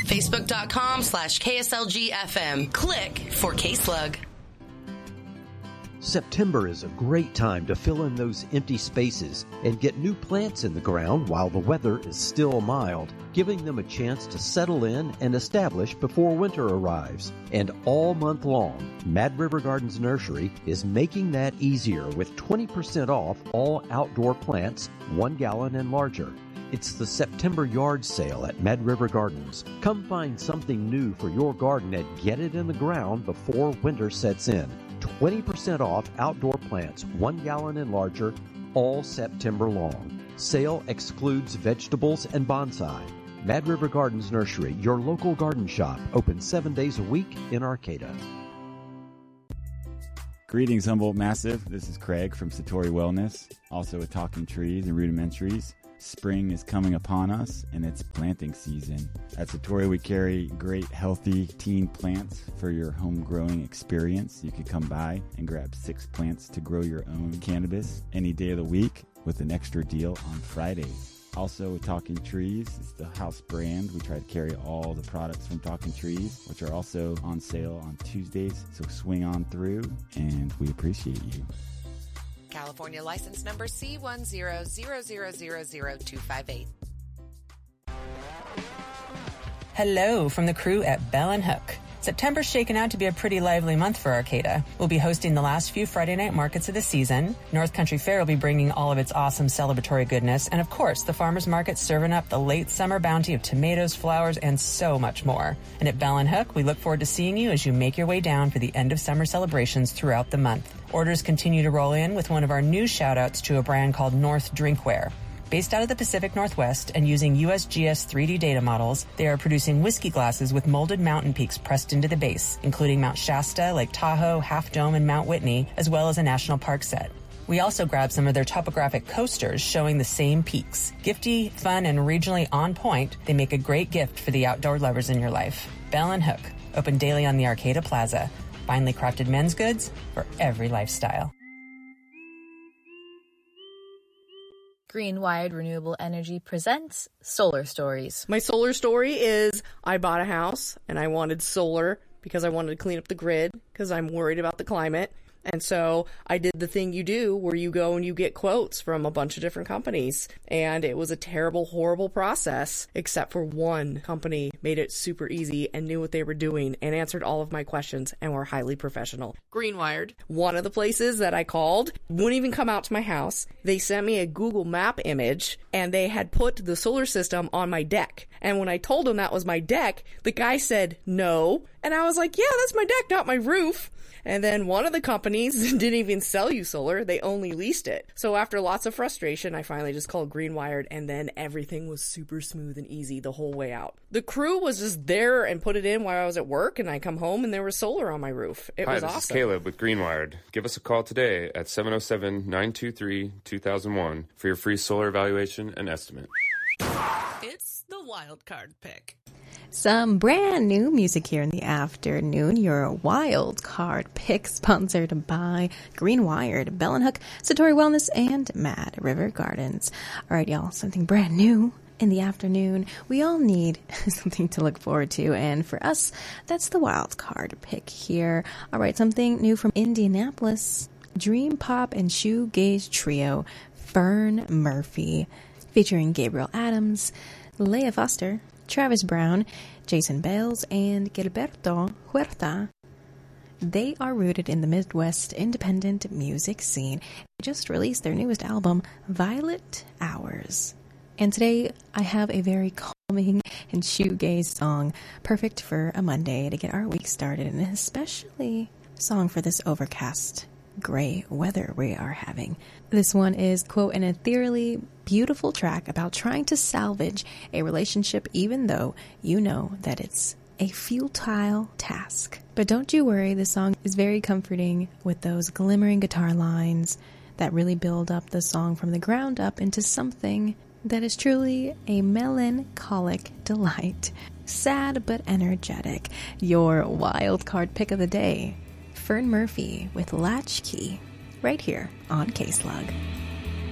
Facebook.com/KSLGFM. Click for K-Slug. September is a great time to fill in those empty spaces and get new plants in the ground while the weather is still mild, giving them a chance to settle in and establish before winter arrives. And all month long, Mad River Gardens Nursery is making that easier with 20% off all outdoor plants, 1 gallon and larger. It's the September yard sale at Mad River Gardens. Come find something new for your garden and get it in the ground before winter sets in. 20% off outdoor plants, 1 gallon and larger, all September long. Sale excludes vegetables and bonsai. Mad River Gardens Nursery, your local garden shop, open 7 days a week in Arcata. Greetings, Humboldt Massive. This is Craig from Satori Wellness, also with Talking Trees and Rudimentaries. Spring is coming upon us, and it's planting season. At Satori, we carry great, healthy teen plants for your home growing experience. You can come by and grab 6 plants to grow your own cannabis any day of the week with an extra deal on Fridays. Also, with Talking Trees, it's the house brand. We try to carry all the products from Talking Trees, which are also on sale on Tuesdays. So swing on through, and we appreciate you. California license number C10000258. Hello from the crew at Bell & Hook. September's shaken out to be a pretty lively month for Arcata. We'll be hosting the last few Friday night markets of the season. North Country Fair will be bringing all of its awesome celebratory goodness. And of course, the farmers market serving up the late summer bounty of tomatoes, flowers, and so much more. And at Bell & Hook, we look forward to seeing you as you make your way down for the end of summer celebrations throughout the month. Orders continue to roll in with one of our new shout-outs to a brand called North Drinkware. Based out of the Pacific Northwest and using USGS 3D data models, they are producing whiskey glasses with molded mountain peaks pressed into the base, including Mount Shasta, Lake Tahoe, Half Dome, and Mount Whitney, as well as a national park set. We also grabbed some of their topographic coasters showing the same peaks. Gifty, fun, and regionally on point, they make a great gift for the outdoor lovers in your life. Bell & Hook, open daily on the Arcata Plaza. Finely crafted men's goods for every lifestyle. Green-Wired Renewable Energy presents Solar Stories. My solar story is I bought a house and I wanted solar because I wanted to clean up the grid because I'm worried about the climate. And so I did the thing you do where you go and you get quotes from a bunch of different companies. And it was a terrible, horrible process, except for one company made it super easy and knew what they were doing and answered all of my questions and were highly professional. Greenwired. One of the places that I called wouldn't even come out to my house. They sent me a Google Map image and they had put the solar system on my deck. And when I told them that was my deck, the guy said no. And I was like, yeah, that's my deck, not my roof. And then one of the companies didn't even sell you solar. They only leased it. So after lots of frustration, I finally just called Greenwired, and then everything was super smooth and easy the whole way out. The crew was just there and put it in while I was at work, and I come home and there was solar on my roof. It was awesome. Hi, this is Caleb with Greenwired. Give us a call today at 707-923-2001 for your free solar evaluation and estimate. It's the wild card pick. Some brand new music here in the afternoon. Your wild card pick sponsored by Greenwired, Bell & Hook, Satori Wellness, and Mad River Gardens. All right, y'all, something brand new in the afternoon. We all need something to look forward to, and for us, that's the wild card pick here. All right, something new from Indianapolis. Dream pop and shoegaze trio Fern Murphy, featuring Gabriel Adams, Leah Foster, Travis Brown, Jason Bales, and Gilberto Huerta. They are rooted in the Midwest independent music scene. They just released their newest album, Violet Hours. And today I have a very calming and shoegaze song, perfect for a Monday to get our week started, and especially a song for this overcast gray weather we are having. This one is, quote, an ethereally beautiful track about trying to salvage a relationship even though you know that it's a futile task. But don't you worry, the song is very comforting with those glimmering guitar lines that really build up the song from the ground up into something that is truly a melancholic delight. Sad but energetic. Your wild card pick of the day, Fern Murphy with Latchkey, right here on K-Slug.